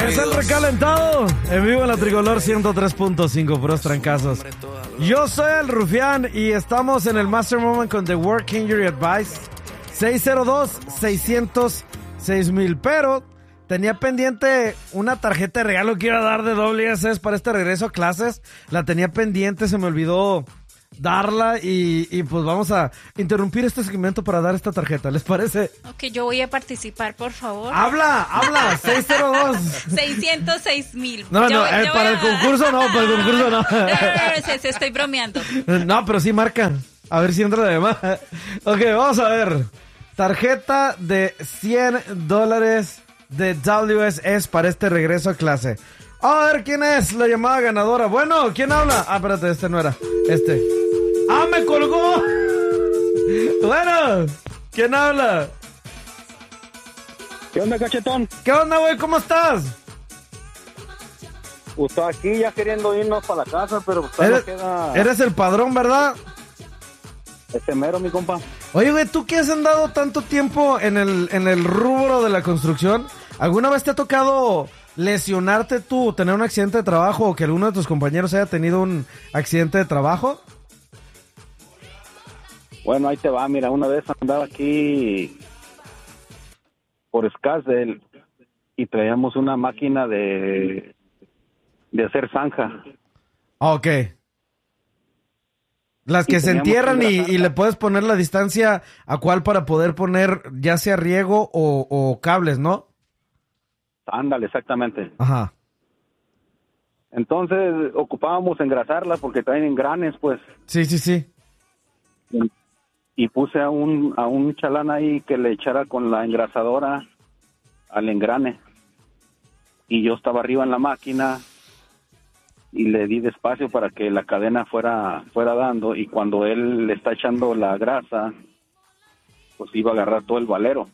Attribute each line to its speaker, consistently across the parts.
Speaker 1: Es el recalentado, en vivo en la Tricolor 103.5, puros trancazos. Yo soy el Rufián y estamos en el Master Moment con The Work Injury Advice 602-600-6000. Pero tenía pendiente una tarjeta de regalo que iba a dar de WSS para este regreso a clases. La tenía pendiente, se me olvidó darla y pues vamos a interrumpir este segmento para dar esta tarjeta, ¿les parece?
Speaker 2: Ok, yo voy a participar, por favor.
Speaker 1: ¡Habla! 602
Speaker 2: 606,000.
Speaker 1: No, para el concurso no,
Speaker 2: Estoy bromeando.
Speaker 1: No, pero sí marca. A ver si entra la llamada. Ok, vamos a ver. Tarjeta de $100 de WSS para este regreso a clase. A ver quién es la llamada ganadora. Bueno, ¿quién habla? Ah, espérate, este no era. ¡Ah, me colgó! Bueno, ¿quién habla?
Speaker 3: ¿Qué onda, cachetón?
Speaker 1: ¿Qué onda, güey? ¿Cómo estás?
Speaker 3: Pues aquí ya queriendo irnos para la casa, pero pues
Speaker 1: ¿Eres,
Speaker 3: no queda...
Speaker 1: eres el padrón, ¿verdad?
Speaker 3: Este mero, mi compa.
Speaker 1: Oye, güey, ¿tú que has andado tanto tiempo en el rubro de la construcción? ¿Alguna vez te ha tocado lesionarte tú, tener un accidente de trabajo o que alguno de tus compañeros haya tenido un accidente de trabajo?
Speaker 3: Bueno, ahí te va, mira, una vez andaba aquí por Scottsdale y traíamos una máquina de hacer zanja.
Speaker 1: Ok. Las que se entierran y le puedes poner la distancia a cuál para poder poner ya sea riego o cables, ¿no?
Speaker 3: Ándale, exactamente.
Speaker 1: Ajá.
Speaker 3: Entonces ocupábamos engrasarla porque traen engranes, pues.
Speaker 1: Sí.
Speaker 3: Y puse a un chalán ahí que le echara con la engrasadora al engrane. Y yo estaba arriba en la máquina y le di despacio para que la cadena fuera dando, y cuando él le está echando la grasa, pues iba a agarrar todo el valero.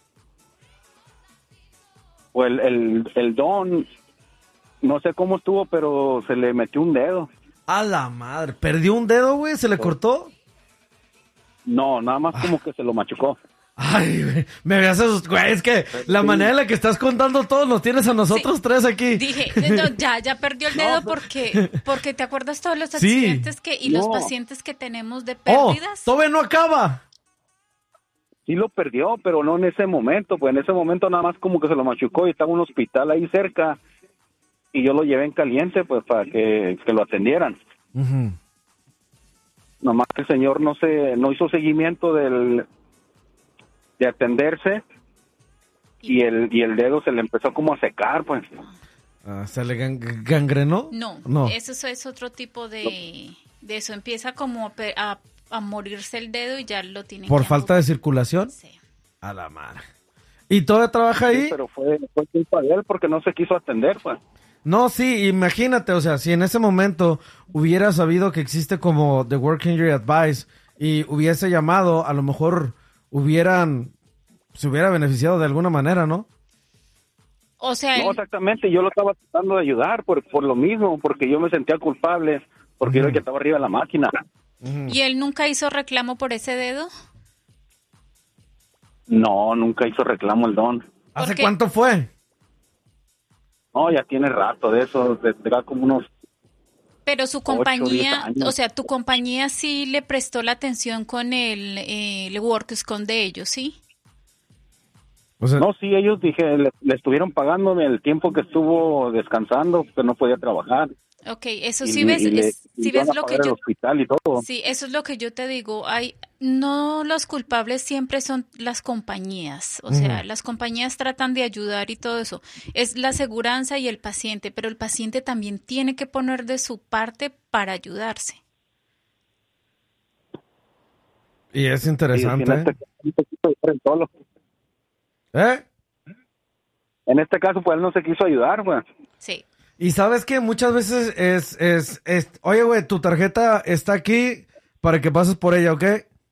Speaker 3: Pues el don, no sé cómo estuvo, pero se le metió un dedo.
Speaker 1: A la madre, ¿perdió un dedo, güey? ¿Se le cortó?
Speaker 3: No, nada más como que se lo machucó.
Speaker 1: Ay, güey, me habías asustado, güey, es que la manera en la que estás contando todos nos tienes a nosotros tres aquí.
Speaker 2: Dije, no, ya perdió el dedo porque te acuerdas todos los accidentes los pacientes que tenemos de pérdidas.
Speaker 1: Todavía no acaba.
Speaker 3: Sí lo perdió, pero no en ese momento, pues en ese momento nada más como que se lo machucó y estaba un hospital ahí cerca y yo lo llevé en caliente pues para que lo atendieran.
Speaker 1: Uh-huh.
Speaker 3: Nomás que el señor no hizo seguimiento de atenderse y el dedo se le empezó como a secar, pues.
Speaker 1: ¿Se le gangrenó?
Speaker 2: No, eso es otro tipo de eso. Empieza como a morirse el dedo y ya lo tienen.
Speaker 1: ¿Por falta de circulación?
Speaker 2: Sí.
Speaker 1: A la madre. ¿Y todavía trabaja ahí?
Speaker 3: Sí, pero fue culpa de él porque no se quiso atender, pues.
Speaker 1: No, sí, imagínate, o sea, si en ese momento hubiera sabido que existe como The Work Injury Advice y hubiese llamado, a lo mejor se hubiera beneficiado de alguna manera, ¿no?
Speaker 2: O sea...
Speaker 3: No, exactamente, yo lo estaba tratando de ayudar por lo mismo, porque yo me sentía culpable, porque era el que estaba arriba de la máquina.
Speaker 2: ¿Y él nunca hizo reclamo por ese dedo?
Speaker 3: No, nunca hizo reclamo el don.
Speaker 1: ¿Hace cuánto fue?
Speaker 3: No, ya tiene rato de eso, era como unos...
Speaker 2: Pero su compañía, o sea, tu compañía sí le prestó la atención con el WorkScon de ellos, ¿sí?
Speaker 1: O sea,
Speaker 3: no, sí, ellos le estuvieron pagando el tiempo que estuvo descansando, que no podía trabajar.
Speaker 2: Ok, eso sí ves lo que yo...
Speaker 3: hospital y todo.
Speaker 2: Sí, eso es lo que yo te digo. No, los culpables siempre son las compañías. O sea, las compañías tratan de ayudar y todo eso. Es la aseguranza y el paciente, pero el paciente también tiene que poner de su parte para ayudarse.
Speaker 1: Y es interesante.
Speaker 3: En este caso, pues él no se quiso ayudar, güey.
Speaker 2: Sí.
Speaker 1: Y sabes que muchas veces es oye, güey, tu tarjeta está aquí para que pases por ella, ¿ok?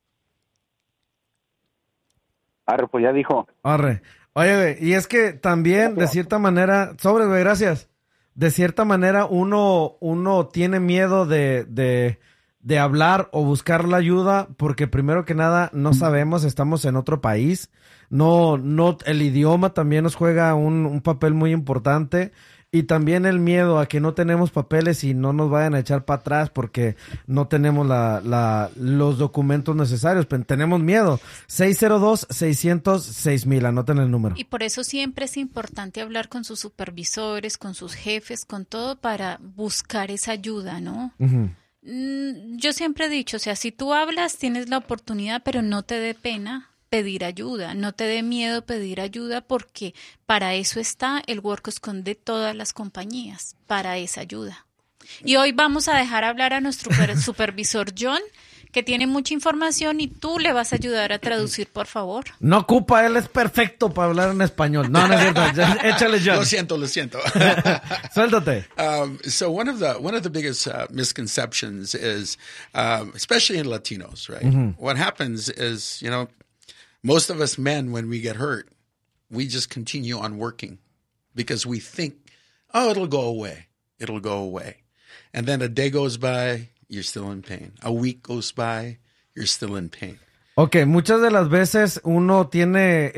Speaker 3: Arre, pues ya dijo.
Speaker 1: Arre. Oye, güey, y es que también, de cierta manera, güey, gracias. De cierta manera, uno tiene miedo de de hablar o buscar la ayuda, porque primero que nada no sabemos, estamos en otro país, no, el idioma también nos juega un papel muy importante. Y también el miedo a que no tenemos papeles y no nos vayan a echar para atrás porque no tenemos los documentos necesarios. Pero tenemos miedo. 602-600-6000. Anoten el número.
Speaker 2: Y por eso siempre es importante hablar con sus supervisores, con sus jefes, con todo para buscar esa ayuda, ¿no?
Speaker 1: Uh-huh.
Speaker 2: Yo siempre he dicho, o sea, si tú hablas, tienes la oportunidad, pero no te dé pena pedir ayuda, no te dé miedo pedir ayuda porque para eso está el WorkScon de todas las compañías, para esa ayuda. Y hoy vamos a dejar hablar a nuestro supervisor John, que tiene mucha información y tú le vas a ayudar a traducir, por favor.
Speaker 1: No ocupa, él es perfecto para hablar en español. No es cierto. Échale, John.
Speaker 4: Lo siento.
Speaker 1: Suéltate.
Speaker 4: So one of the biggest misconceptions is, especially in Latinos, right? Mm-hmm. What happens is, most of us men, when we get hurt, we just continue on working because we think, oh, it'll go away. It'll go away. And then a day goes by, you're still in pain. A week goes by, you're still in pain.
Speaker 1: Okay, muchas de las veces uno tiene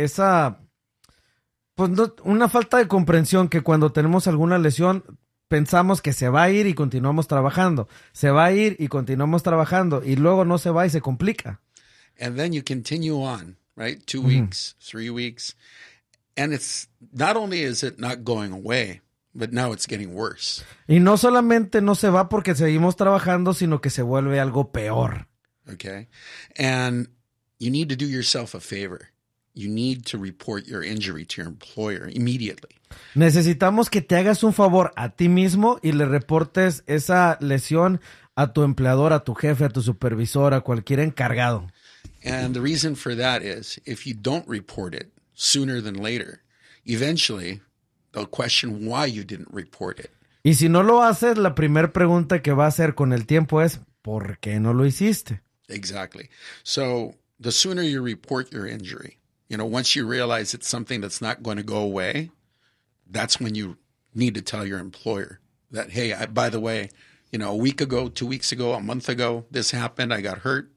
Speaker 1: una falta de comprensión que cuando tenemos alguna lesión pensamos que se va a ir y continuamos trabajando. Se va a ir y continuamos trabajando y luego no se va y se complica.
Speaker 4: And then you continue on. Right? 2 weeks, 3 weeks. And it's not only is it not going away, but now it's getting worse.
Speaker 1: Y no solamente no se va porque seguimos trabajando, sino que se vuelve algo peor.
Speaker 4: Okay. And you need to do yourself a favor. You need to report your injury to your employer immediately.
Speaker 1: Necesitamos que te hagas un favor a ti mismo y le reportes esa lesión a tu empleador, a tu jefe, a tu supervisor, a cualquier encargado.
Speaker 4: And the reason for that is if you don't report it sooner than later, eventually they'll question why you didn't report it.
Speaker 1: Y si no lo haces, la primera pregunta que va a hacer con el tiempo es ¿por qué no lo hiciste?
Speaker 4: Exactly. So the sooner you report your injury, once you realize it's something that's not going to go away, that's when you need to tell your employer that, hey, by the way, a week ago, 2 weeks ago, a month ago, this happened, I got hurt.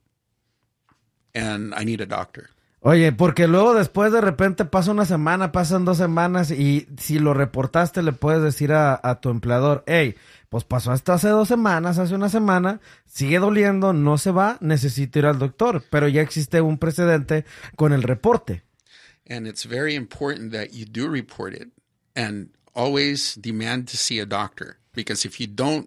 Speaker 4: And I need a doctor.
Speaker 1: Oye, porque luego después de repente pasa una semana, pasan 2 semanas y si lo reportaste le puedes decir a tu empleador, hey, pues pasó hasta hace 2 semanas, hace una semana, sigue doliendo, no se va, necesito ir al doctor. Pero ya existe un precedente con el reporte.
Speaker 4: And it's very important that you do report it and always demand to see a doctor. Because if you don't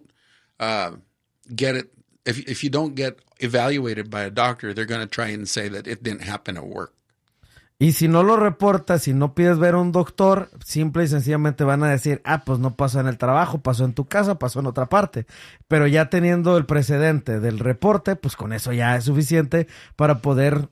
Speaker 4: get it, if you don't get evaluated by a doctor, they're going to try and say that it didn't happen at work.
Speaker 1: Y si no lo reportas, si no pides ver a un doctor, simple y sencillamente van a decir, pues no pasó en el trabajo, pasó en tu casa, pasó en otra parte. Pero ya teniendo el precedente del reporte, pues con eso ya es suficiente para poder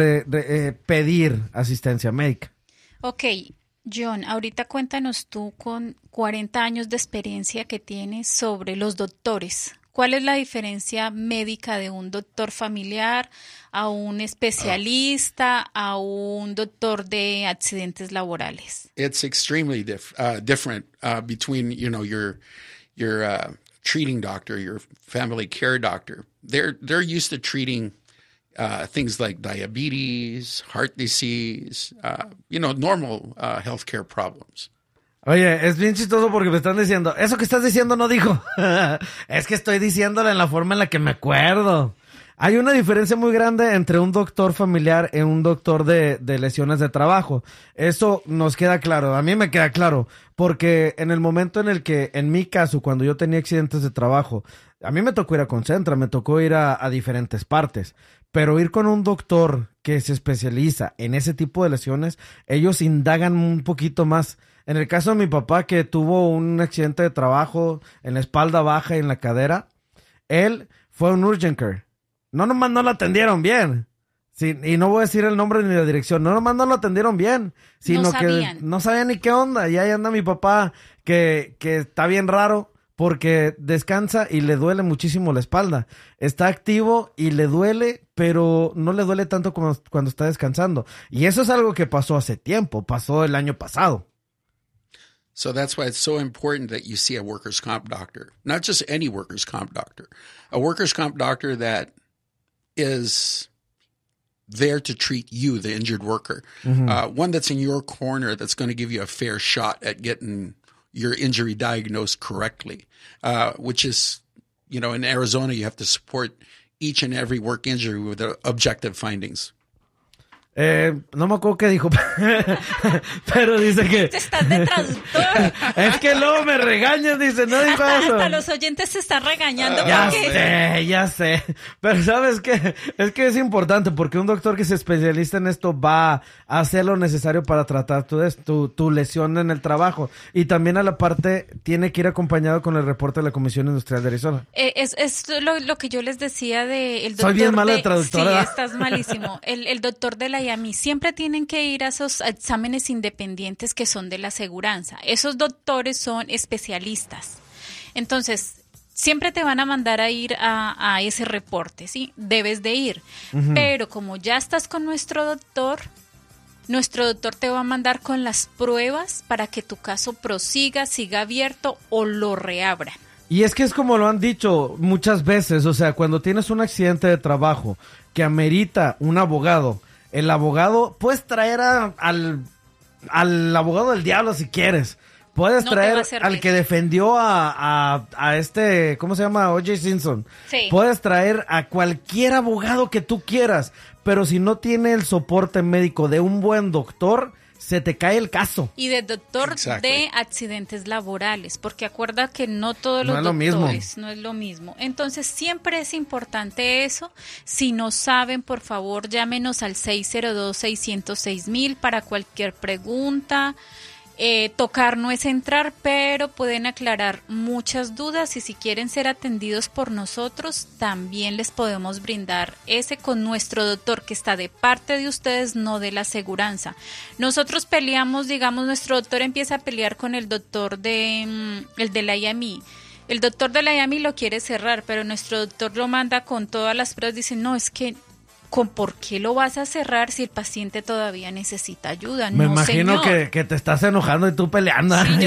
Speaker 1: pedir asistencia médica.
Speaker 2: Ok, John, ahorita cuéntanos tú con 40 años de experiencia que tienes sobre los doctores. ¿Cuál es la diferencia médica de un doctor familiar a un especialista, a un doctor de accidentes laborales?
Speaker 4: It's extremely different between, your treating doctor, your family care doctor. They're used to treating things like diabetes, heart disease, normal healthcare problems.
Speaker 1: Oye, es bien chistoso porque me están diciendo, eso que estás diciendo no dijo. Es que estoy diciéndole en la forma en la que me acuerdo. Hay una diferencia muy grande entre un doctor familiar y un doctor de lesiones de trabajo. Eso nos queda claro, a mí me queda claro, porque en el momento en el que, en mi caso, cuando yo tenía accidentes de trabajo, a mí me tocó ir a Concentra, me tocó ir a diferentes partes. Pero ir con un doctor que se especializa en ese tipo de lesiones, ellos indagan un poquito más. En el caso de mi papá, que tuvo un accidente de trabajo en la espalda baja y en la cadera, él fue a un urgent care. No nomás no lo atendieron bien. Sí, y no voy a decir el nombre ni la dirección. No nomás no lo atendieron bien, sino que no sabían ni qué onda. Y ahí anda mi papá, que está bien raro porque descansa y le duele muchísimo la espalda. Está activo y le duele, pero no le duele tanto como cuando está descansando. Y eso es algo que pasó hace tiempo, pasó el año pasado.
Speaker 4: So that's why it's so important that you see a workers' comp doctor, not just any workers' comp doctor, a workers' comp doctor that is there to treat you, the injured worker, one that's in your corner that's going to give you a fair shot at getting your injury diagnosed correctly, which is, in Arizona, you have to support each and every work injury with objective findings.
Speaker 1: No me acuerdo qué dijo, pero dice que...
Speaker 2: Te estás de traductor.
Speaker 1: Es que luego me regañan, dice, no dijo eso.
Speaker 2: Hasta los oyentes se están regañando.
Speaker 1: Ya sé. Pero ¿sabes qué? Es que es importante porque un doctor que se especializa en esto va a hacer lo necesario para tratar tu lesión en el trabajo. Y también a la parte tiene que ir acompañado con el reporte de la Comisión Industrial de Arizona.
Speaker 2: Es lo que yo les decía del doctor.
Speaker 1: Soy bien mala de traductora.
Speaker 2: Sí, estás malísimo. El doctor de la IAMI siempre tienen que ir a esos exámenes independientes que son de la aseguranza. Esos doctores son especialistas. Entonces, siempre te van a mandar a ir a ese reporte, ¿sí? Debes de ir. Pero como ya estás con nuestro doctor te va a mandar con las pruebas para que tu caso prosiga, siga abierto o lo reabra.
Speaker 1: Y es que es como lo han dicho muchas veces, o sea, cuando tienes un accidente de trabajo que amerita un abogado, el abogado, puedes traer al abogado del diablo si quieres. Puedes traer al que defendió a este, ¿cómo se llama? O.J. Simpson.
Speaker 2: Sí.
Speaker 1: Puedes traer a cualquier abogado que tú quieras, pero si no tiene el soporte médico de un buen doctor, se te cae el caso.
Speaker 2: Y de doctor de accidentes laborales, porque acuerda que no todos los doctores no es lo mismo. Entonces siempre es importante eso. Si no saben, por favor, llámenos al 602-606-1000 para cualquier pregunta. Tocar no es entrar, pero pueden aclarar muchas dudas y si quieren ser atendidos por nosotros, también les podemos brindar ese con nuestro doctor que está de parte de ustedes, no de la aseguranza. Nosotros peleamos, digamos, nuestro doctor empieza a pelear con el doctor el de la IAMI. El doctor de la IAMI lo quiere cerrar, pero nuestro doctor lo manda con todas las pruebas, dice, no, es que ¿por qué lo vas a cerrar si el paciente todavía necesita ayuda?
Speaker 1: Me imagino que te estás enojando y tú peleando.
Speaker 2: Sí,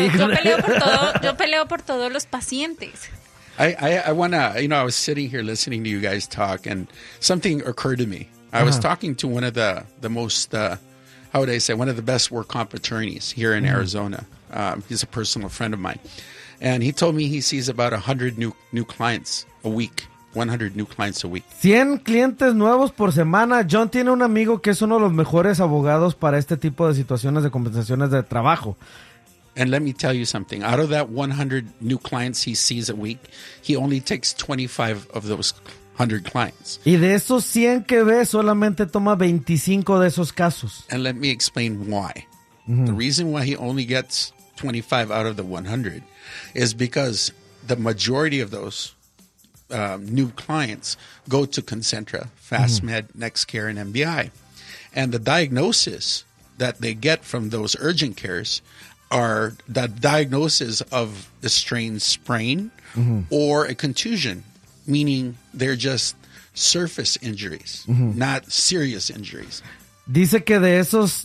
Speaker 2: yo peleo por todos los pacientes.
Speaker 4: I wanna, I was sitting here listening to you guys talk and something occurred to me. I was talking to one of the most, how would I say, one of the best work comp attorneys here in Arizona. He's a personal friend of mine. And he told me he sees about 100 new clients a week. 100 new clients a week. 100
Speaker 1: clientes nuevos por semana. John tiene un amigo que es uno de los mejores abogados para este tipo de situaciones de compensaciones de trabajo.
Speaker 4: And let me tell you something. Out of that 100 new clients he sees a week, he only takes 25 of those 100 clients.
Speaker 1: Y de esos 100 que ve, solamente toma 25 de esos casos.
Speaker 4: And let me explain why. The reason why he only gets 25 out of the 100 is because the majority of those new clients go to Concentra, FastMed, NextCare, and MBI. And the diagnosis that they get from those urgent cares are the diagnosis of a strained sprain or a contusion, meaning they're just surface injuries, not serious injuries.
Speaker 1: Dice que de esos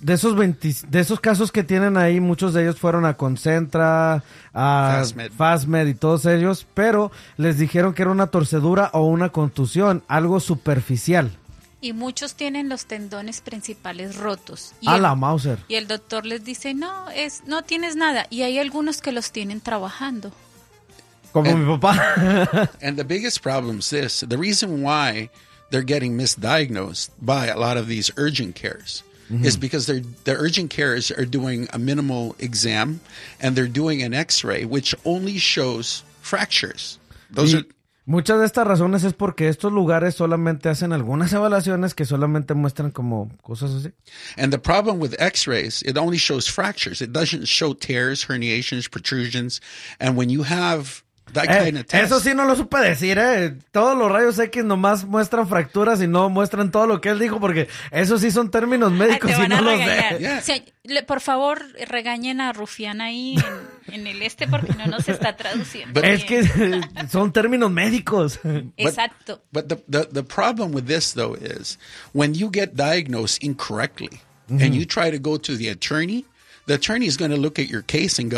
Speaker 1: casos que tienen ahí, muchos de ellos fueron a Concentra, a FastMed y todos ellos, pero les dijeron que era una torcedura o una contusión, algo superficial.
Speaker 2: Y muchos tienen los tendones principales rotos.
Speaker 1: La Mauser.
Speaker 2: Y el doctor les dice, no tienes nada. Y hay algunos que los tienen trabajando.
Speaker 1: Como mi papá.
Speaker 4: And the biggest problem is this. The reason why they're getting misdiagnosed by a lot of these urgent cares is because the urgent cares are doing a minimal exam and they're doing an X-ray, which only shows fractures.
Speaker 1: Muchas de estas razones es porque estos lugares solamente hacen algunas evaluaciones que solamente muestran como cosas así.
Speaker 4: And the problem with X-rays, it only shows fractures. It doesn't show tears, herniations, protrusions. And when you have that kind of test,
Speaker 1: eso sí no lo supe decir, Todos los rayos X nomás muestran fracturas y no muestran todo lo que él dijo, porque esos sí son términos médicos y no los sé.
Speaker 4: Yeah.
Speaker 2: O sea, por favor, regañen a Rufián ahí en el porque no nos está traduciendo.
Speaker 1: Es que son términos médicos.
Speaker 2: Exacto.
Speaker 4: But the problem with this, though, is when you get diagnosed incorrectly and you try to go to the attorney is going to look at your case and go,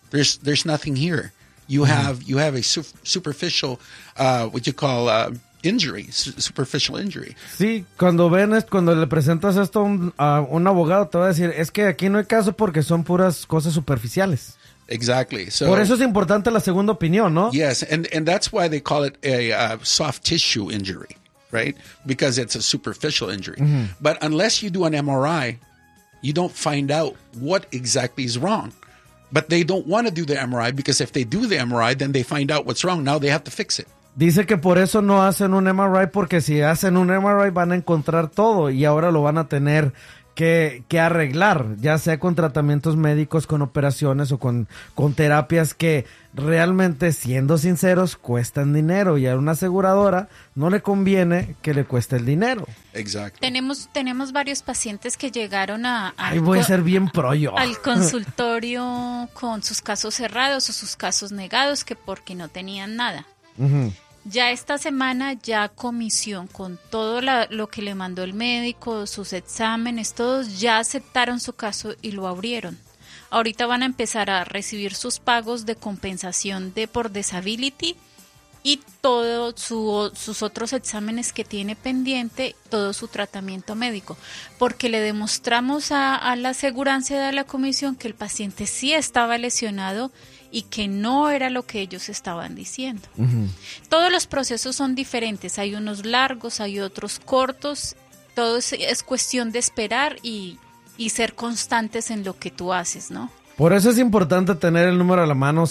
Speaker 4: There's nothing here. You have a superficial, what you call injury, superficial injury.
Speaker 1: Sí, cuando le presentas esto a un abogado, te va a decir, es que aquí no hay caso porque son puras cosas superficiales.
Speaker 4: Exactly. So,
Speaker 1: por eso es importante la segunda opinión, ¿no?
Speaker 4: Yes, and that's why they call it a soft tissue injury, right? Because it's a superficial injury. But unless you do an MRI, you don't find out what exactly is wrong. But they don't want to do the MRI because if they do the MRI, then they find out what's wrong. Now they have to fix it.
Speaker 1: Dice que por eso no hacen un MRI, porque si hacen un MRI van a encontrar todo y ahora lo van a tener que arreglar, ya sea con tratamientos médicos, con operaciones o con terapias que realmente, siendo sinceros, cuestan dinero y a una aseguradora no le conviene que le cueste el dinero.
Speaker 4: Exacto.
Speaker 2: Tenemos varios pacientes que llegaron
Speaker 1: voy a ser bien pro yo.
Speaker 2: al consultorio con sus casos cerrados o sus casos negados, que porque no tenían nada.
Speaker 1: Uh-huh.
Speaker 2: Ya esta semana, ya comisión con todo lo que le mandó el médico, sus exámenes, todos ya aceptaron su caso y lo abrieron. Ahorita van a empezar a recibir sus pagos de compensación por disability y todos sus otros exámenes que tiene pendiente, todo su tratamiento médico, porque le demostramos a la aseguranza de la comisión que el paciente sí estaba lesionado y que no era lo que ellos estaban diciendo.
Speaker 1: Uh-huh.
Speaker 2: Todos los procesos son diferentes, hay unos largos, hay otros cortos, todo es cuestión de esperar y ser constantes en lo que tú haces, ¿no?
Speaker 1: Por eso es importante tener el número a la mano,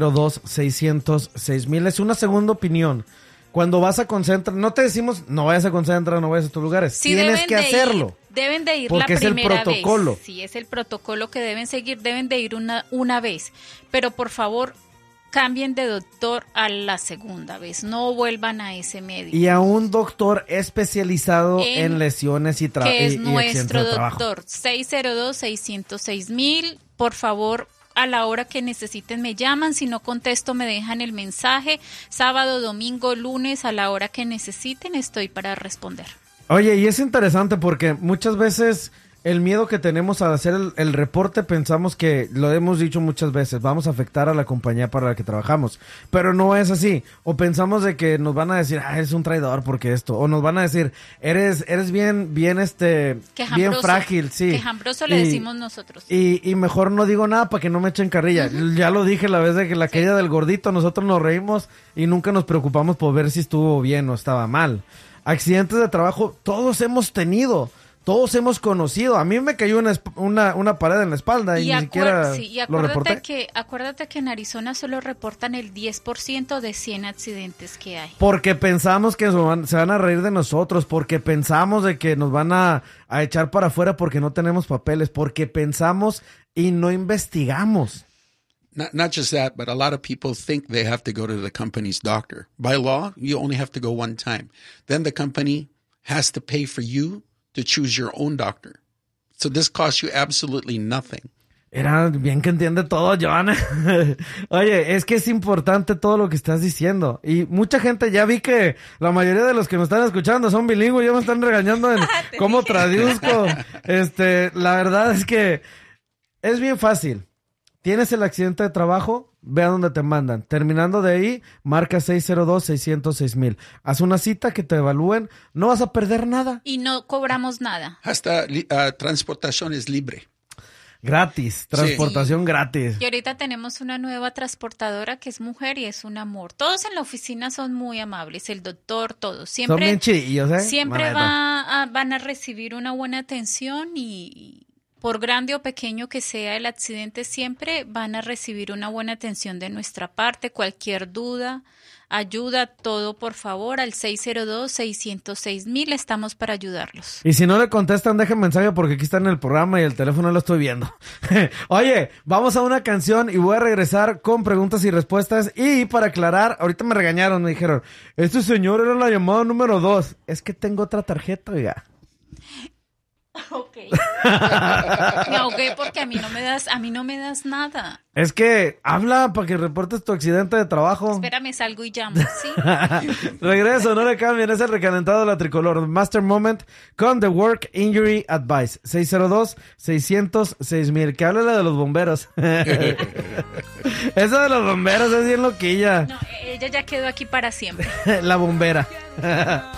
Speaker 1: 602-600-6000. Es una segunda opinión. Cuando vas a concentrar, no te decimos no vayas a concentrar, no vayas a tus lugares.
Speaker 2: Sí,
Speaker 1: tienes que hacerlo.
Speaker 2: Deben de ir
Speaker 1: porque
Speaker 2: la primera
Speaker 1: es el protocolo.
Speaker 2: vez. Sí, es el protocolo que deben seguir, deben de ir una vez. Pero por favor, cambien de doctor a la segunda vez, no vuelvan a ese médico.
Speaker 1: Y a un doctor especializado en lesiones y
Speaker 2: que es
Speaker 1: y
Speaker 2: nuestro
Speaker 1: de trabajo.
Speaker 2: doctor, 602-600-6000. Por favor, a la hora que necesiten me llaman, si no contesto me dejan el mensaje. Sábado, domingo, lunes, a la hora que necesiten estoy para responder.
Speaker 1: Oye, y es interesante porque muchas veces el miedo que tenemos al hacer el reporte, pensamos que, lo hemos dicho muchas veces, vamos a afectar a la compañía para la que trabajamos, pero no es así. O pensamos de que nos van a decir, eres un traidor porque esto, o nos van a decir, eres bien bien frágil, sí.
Speaker 2: Quejambroso le decimos nosotros.
Speaker 1: Y mejor no digo nada para que no me echen carrilla. Uh-huh. Ya lo dije la vez de que la caída del gordito, nosotros nos reímos y nunca nos preocupamos por ver si estuvo bien o estaba mal. Accidentes de trabajo, todos hemos tenido. Todos hemos conocido. A mí me cayó una pared en la espalda y ni siquiera lo reporté.
Speaker 2: Acuérdate que en Arizona solo reportan el 10% de 100 accidentes que hay.
Speaker 1: Porque pensamos que se van a reír de nosotros, porque pensamos de que nos van a echar para afuera porque no tenemos papeles, porque pensamos y no investigamos.
Speaker 4: Not just that, but a lot of people think they have to go to the company's doctor. By law, you only have to go one time. Then the company has to pay for you to choose your own doctor. So this costs you absolutely nothing.
Speaker 1: Era bien que entiende todo, Joana. Oye, es que es importante todo lo que estás diciendo. Y mucha gente, ya vi que la mayoría de los que nos están escuchando son bilingües, ya me están regañando en cómo traduzco. La verdad es que es bien fácil. Tienes el accidente de trabajo, ve a dónde te mandan. Terminando de ahí, marca 602-600-6000. Haz una cita que te evalúen, no vas a perder nada.
Speaker 2: Y no cobramos nada.
Speaker 4: Hasta transportación es libre.
Speaker 1: Gratis, transportación gratis.
Speaker 2: Y ahorita tenemos una nueva transportadora que es mujer y es un amor. Todos en la oficina son muy amables, el doctor, todos. Siempre,
Speaker 1: son bien chillos, ¿eh?
Speaker 2: Siempre van a recibir una buena atención y por grande o pequeño que sea el accidente, siempre van a recibir una buena atención de nuestra parte. Cualquier duda, ayuda, todo, por favor, al 602-600-6000. Estamos para ayudarlos.
Speaker 1: Y si no le contestan, dejen mensaje porque aquí está en el programa y el teléfono lo estoy viendo. Oye, vamos a una canción y voy a regresar con preguntas y respuestas. Y para aclarar, ahorita me regañaron, me dijeron, este señor era la llamada número 2. Es que tengo otra tarjeta, oiga.
Speaker 2: Ok. Me ahogué porque a mí no me das nada.
Speaker 1: Es que habla para que reportes tu accidente de trabajo.
Speaker 2: Espérame, salgo y llamo, ¿sí?
Speaker 1: Regreso, no le cambien, es el recalentado de la tricolor. Master Moment con The Work Injury Advice. 602-600-6000. Que hable la de los bomberos. Eso de los bomberos es bien loquilla.
Speaker 2: No, ella ya quedó aquí para siempre.
Speaker 1: La bombera.